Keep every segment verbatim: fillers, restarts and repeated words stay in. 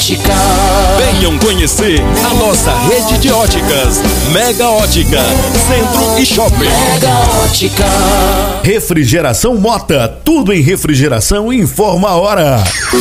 Ótica. Venham conhecer a nossa rede de óticas Mega Ótica, Centro e Shopping. Mega Ótica. Refrigeração Mota, tudo em refrigeração. Informa a hora.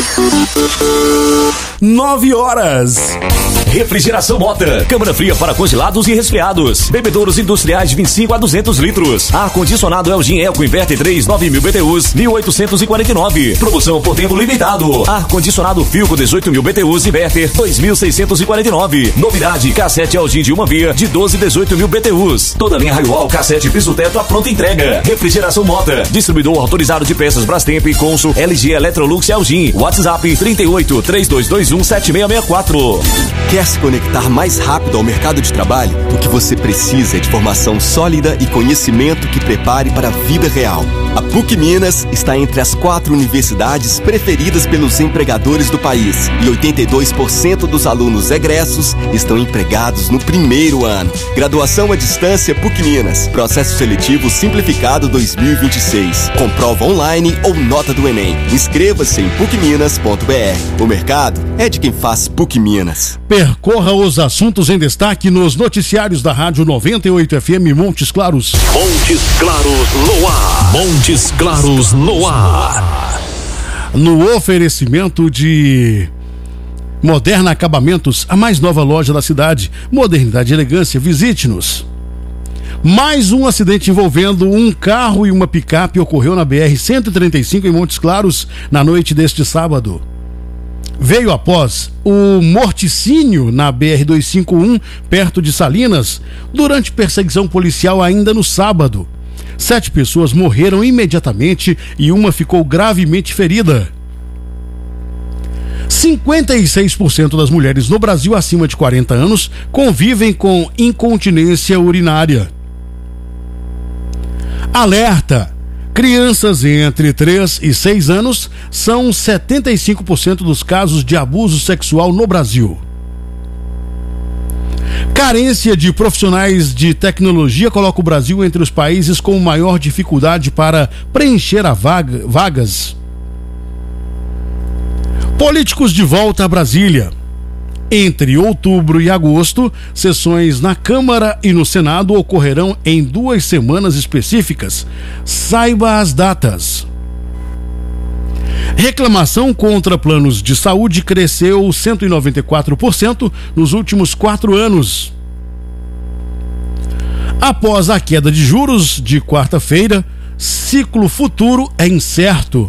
Nove horas. Refrigeração Mota, câmara fria para congelados e resfriados, bebedouros industriais de vinte e cinco a duzentos litros, ar-condicionado Elgin Eco Inverter três, nove mil B T Us, mil oitocentos e quarenta e nove, promoção por tempo limitado, ar-condicionado Filco dezoito mil B T Us Inverter dois mil seiscentos e quarenta e nove, novidade, cassete Elgin de uma via de doze, dezoito mil B T Us, toda linha Raio cassete piso teto a pronta entrega. Refrigeração Mota, distribuidor autorizado de peças Brastemp, Consul, L G, Electrolux e Elgin, WhatsApp trinta e oito, três dois dois um, sete seis seis quatro. Quer se conectar mais rápido ao mercado de trabalho? O que você precisa é de formação sólida e conhecimento que prepare para a vida real. A PUC Minas está entre as quatro universidades preferidas pelos empregadores do país e oitenta e dois por cento dos alunos egressos estão empregados no primeiro ano. Graduação à distância PUC Minas. Processo seletivo simplificado dois mil e vinte e seis. Com prova online ou nota do Enem. Inscreva-se em puc minas ponto b r. O mercado é de quem faz PUC Minas. Percorra os assuntos em destaque nos noticiários da Rádio noventa e oito F M Montes Claros. Montes Claros no ar. Montes Claros no ar. No oferecimento de Moderna Acabamentos, a mais nova loja da cidade. Modernidade e elegância, visite-nos. Mais um acidente envolvendo um carro e uma picape ocorreu na B R cento e trinta e cinco em Montes Claros na noite deste sábado. Veio após o morticínio na B R duzentos e cinquenta e um, perto de Salinas, durante perseguição policial ainda no sábado. Sete pessoas morreram imediatamente e uma ficou gravemente ferida. cinquenta e seis por cento das mulheres no Brasil acima de quarenta anos convivem com incontinência urinária. Alerta! Crianças entre três e seis anos são setenta e cinco por cento dos casos de abuso sexual no Brasil. Carência de profissionais de tecnologia coloca o Brasil entre os países com maior dificuldade para preencher a vaga, vagas. Políticos de volta a Brasília. Entre outubro e agosto, sessões na Câmara e no Senado ocorrerão em duas semanas específicas. Saiba as datas. Reclamação contra planos de saúde cresceu cento e noventa e quatro por cento nos últimos quatro anos. Após a queda de juros de quarta-feira, ciclo futuro é incerto.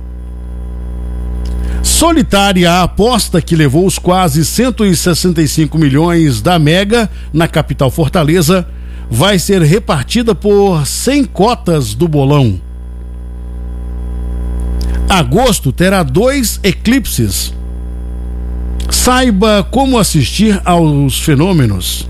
Solitária a aposta que levou os quase cento e sessenta e cinco milhões da Mega na capital Fortaleza vai ser repartida por cem cotas do bolão. Agosto terá dois eclipses. Saiba como assistir aos fenômenos.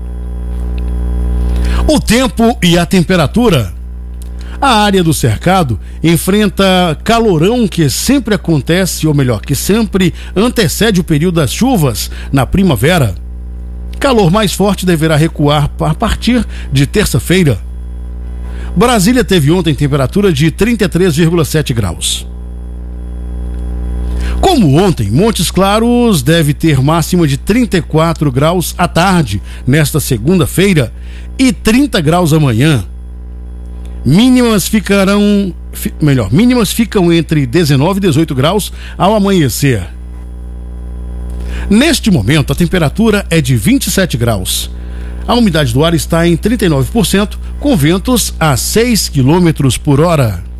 O tempo e a temperatura. A área do cercado enfrenta calorão que sempre acontece, ou melhor, que sempre antecede o período das chuvas na primavera. Calor mais forte deverá recuar a partir de terça-feira. Brasília teve ontem temperatura de trinta e três vírgula sete graus. Como ontem, Montes Claros deve ter máxima de trinta e quatro graus à tarde, nesta segunda-feira, e trinta graus amanhã. Mínimas ficarão, fi, melhor, mínimas ficam entre dezenove e dezoito graus ao amanhecer. Neste momento, a temperatura é de vinte e sete graus. A umidade do ar está em trinta e nove por cento, com ventos a seis quilômetros por hora.